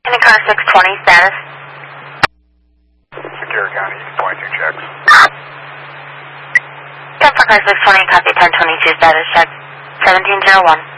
Any car 620 status? Secure County, 22 checks. 10 for car 620, copy 1022 status check. 1701.